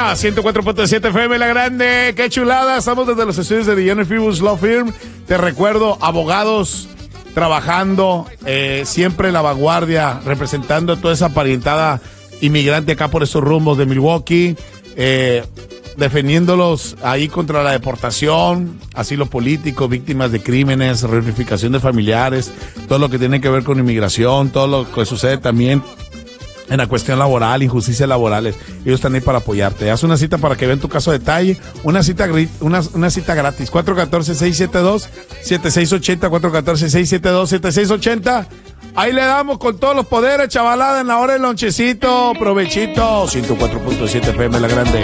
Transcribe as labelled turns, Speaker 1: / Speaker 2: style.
Speaker 1: Sonora 104.7 FM La Grande. Qué chulada. Estamos desde los estudios de Jennifer Fibus Law Firm. Te recuerdo, abogados trabajando, siempre la vanguardia, representando a toda esa parientada inmigrante acá por esos rumbos de Milwaukee, defendiéndolos ahí contra la deportación, asilo político, víctimas de crímenes, reunificación de familiares, todo lo que tiene que ver con inmigración, todo lo que sucede también en la cuestión laboral, injusticias laborales. Ellos están ahí para apoyarte. Haz una cita para que vean tu caso de detalle. Una cita gratis. 414-672-7680. 414-672-7680. Ahí le damos con todos los poderes, chavalada, en la hora del lonchecito. Provechito. 104.7 FM La Grande.